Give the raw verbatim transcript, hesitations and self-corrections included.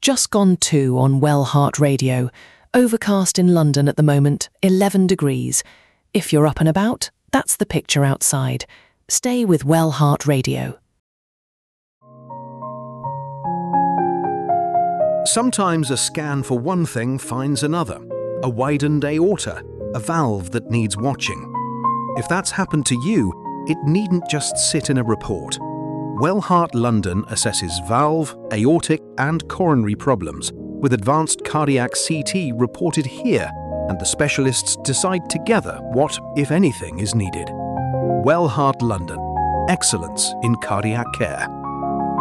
Just gone two on Wellheart Radio. Overcast in London at the moment, eleven degrees. If you're up and about, that's the picture outside. Stay with Wellheart Radio. Sometimes a scan for one thing finds another. A widened aorta, a valve that needs watching. If that's happened to you, it needn't just sit in a report. Wellheart London assesses valve, aortic and coronary problems, with advanced cardiac C T reported here, and the specialists decide together what, if anything, is needed. Wellheart London. Excellence in cardiac care.